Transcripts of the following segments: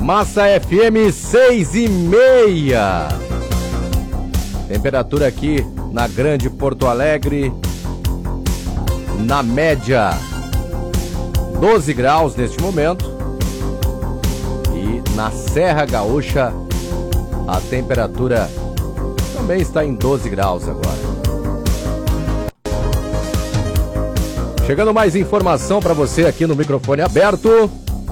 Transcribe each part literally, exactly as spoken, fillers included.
Massa F M seis e meia. Temperatura aqui na Grande Porto Alegre, na média doze graus neste momento. E na Serra Gaúcha a temperatura também está em doze graus agora. Chegando mais informação para você aqui no microfone aberto.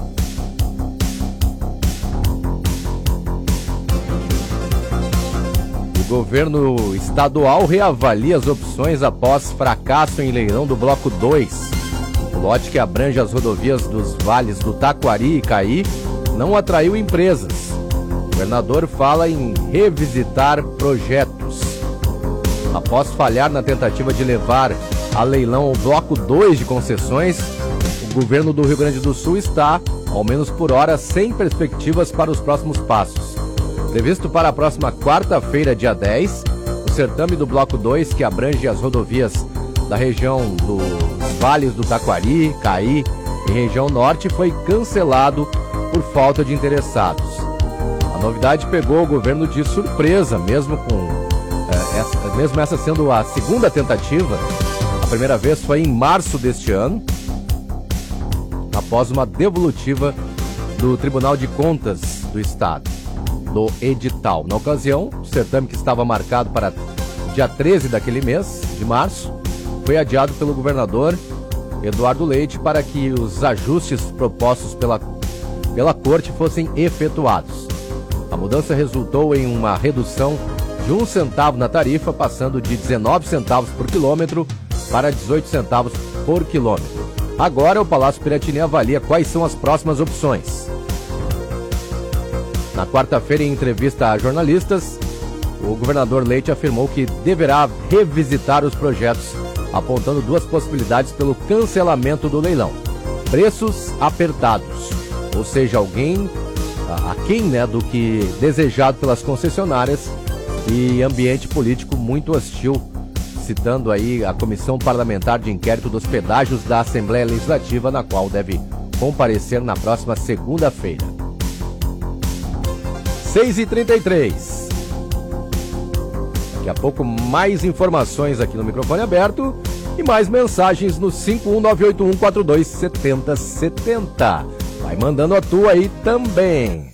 O governo estadual reavalia as opções após fracasso em leilão do Bloco dois. O lote que abrange as rodovias dos vales do Taquari e Caí não atraiu empresas. O governador fala em revisitar projetos. Após falhar na tentativa de levar a leilão o Bloco dois de concessões, o governo do Rio Grande do Sul está, ao menos por hora, sem perspectivas para os próximos passos. Previsto para a próxima quarta-feira, dia dez, o certame do Bloco dois, que abrange as rodovias da região dos vales do Taquari, Caí e região norte, foi cancelado por falta de interessados. A novidade pegou o governo de surpresa, mesmo com é, essa, mesmo essa sendo a segunda tentativa. A primeira vez foi em março deste ano, após uma devolutiva do Tribunal de Contas do Estado, do edital. Na ocasião, o certame, que estava marcado para dia treze daquele mês, de março, foi adiado pelo governador Eduardo Leite para que os ajustes propostos pela, pela corte fossem efetuados. A mudança resultou em uma redução de um centavo na tarifa, passando de dezenove centavos por quilômetro para dezoito centavos por quilômetro. Agora o Palácio Piratini avalia quais são as próximas opções. Na quarta-feira, em entrevista a jornalistas, o governador Leite afirmou que deverá revisitar os projetos, apontando duas possibilidades pelo cancelamento do leilão: preços apertados, ou seja, alguém aquém, né, do que desejado pelas concessionárias, e ambiente político muito hostil, citando aí a Comissão Parlamentar de Inquérito dos Pedágios da Assembleia Legislativa, na qual deve comparecer na próxima segunda-feira. seis e trinta e três. Daqui a pouco mais informações aqui no microfone aberto e mais mensagens no cinco um nove oito um quatro dois sete zero sete zero. Vai mandando a tua aí também.